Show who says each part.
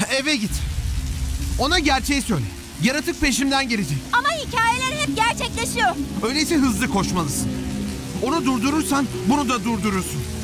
Speaker 1: Eve git. Ona gerçeği söyle. Yaratık peşimden gelecek.
Speaker 2: Ama hikayeler hep gerçekleşiyor.
Speaker 1: Öyleyse hızlı koşmalısın. Onu durdurursan bunu da durdurursun.